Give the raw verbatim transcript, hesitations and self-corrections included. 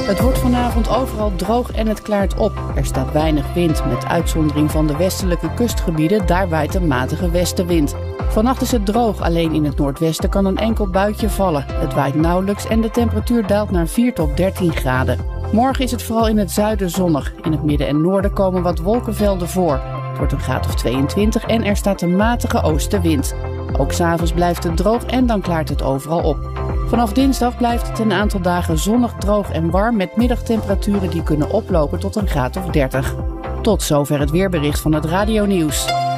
Het wordt vanavond overal droog en het klaart op. Er staat weinig wind, met uitzondering van de westelijke kustgebieden. Daar waait een matige westenwind. Vannacht is het droog, alleen in het noordwesten kan een enkel buitje vallen. Het waait nauwelijks en de temperatuur daalt naar vier tot dertien graden. Morgen is het vooral in het zuiden zonnig. In het midden en noorden komen wat wolkenvelden voor. Het wordt een graad of tweeëntwintig en er staat een matige oostenwind. Ook 's avonds blijft het droog en dan klaart het overal op. Vanaf dinsdag blijft het een aantal dagen zonnig, droog en warm met middagtemperaturen die kunnen oplopen tot een graad of dertig. Tot zover het weerbericht van het Radio Nieuws.